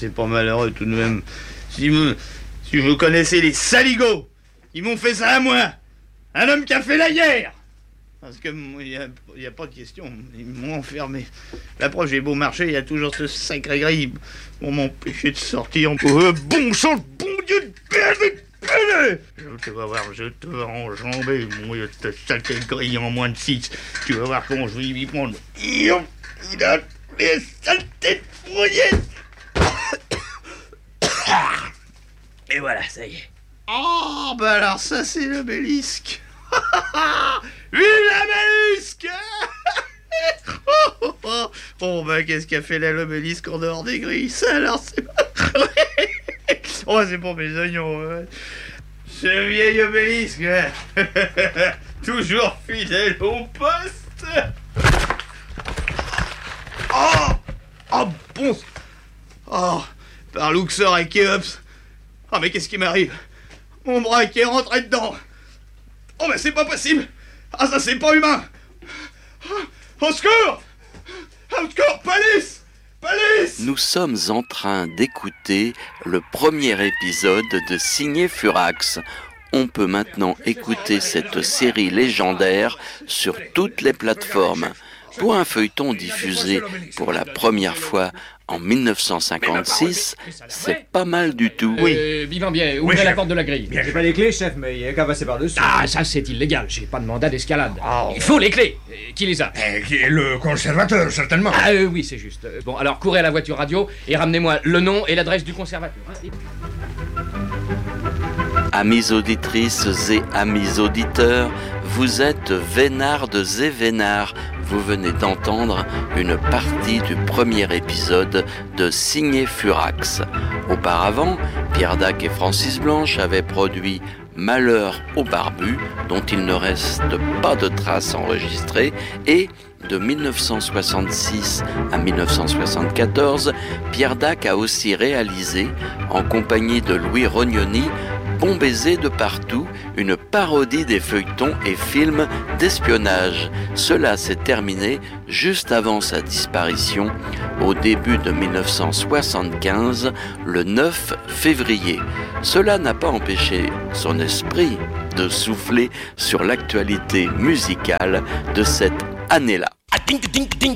c'est pas malheureux tout de même. Si vous connaissez les saligots, ils m'ont fait ça à moi. Un homme qui a fait la guerre. Parce que il y a pas de question, ils m'ont enfermé. L'approche j'ai beau marcher, il y a toujours ce sacré grille pour m'empêcher de sortir. Bon sang, bon Dieu de Pélé. Tu vas voir, je te vais enjamber, mon Dieu, cette saleté de grille en moins de 6. Tu vas voir comment je vais y prendre. Il a les saletés de fourrier. Et voilà, ça y est. Oh, bah alors ça c'est l'obélisque. Vive l'obélisque. Oh, bah qu'est-ce qu'a fait l'obélisque en dehors des grilles, ça alors c'est... Oh, c'est pour mes oignons, ouais. Ce vieil obélisque, ouais. Toujours fidèle au poste. Oh, bon. Oh, par Luxor et Khéops. Oh, mais qu'est-ce qui m'arrive? Mon bras qui est rentré dedans. Oh, mais c'est pas possible. Ah, ça, c'est pas humain. Au secours! Au secours, police! Police! Nous sommes en train d'écouter le premier épisode de Signé Furax. On peut maintenant écouter cette série légendaire sur toutes les plateformes. Pour un feuilleton diffusé pour la première fois en 1956, c'est pas mal du tout. Oui. Vivant bien, ouvrez la porte de la grille. J'ai pas les clés, chef, mais il y a qu'à passer par-dessus. Ah, ça c'est illégal, j'ai pas de mandat d'escalade. Il faut les clés. Qui les a? Le conservateur, certainement. Ah oui, c'est juste. Bon, alors courez à la voiture radio et ramenez-moi le nom et l'adresse du conservateur. Amis auditrices et amis auditeurs, vous êtes Vénardes et Vénards. Vous venez d'entendre une partie du premier épisode de Signé Furax. Auparavant, Pierre Dac et Francis Blanche avaient produit Malheur au barbu, dont il ne reste pas de traces enregistrées, et de 1966 à 1974, Pierre Dac a aussi réalisé, en compagnie de Louis Rognoni, Bon baiser de partout, une parodie des feuilletons et films d'espionnage. Cela s'est terminé juste avant sa disparition, au début de 1975, le 9 février. Cela n'a pas empêché son esprit de souffler sur l'actualité musicale de cette année-là.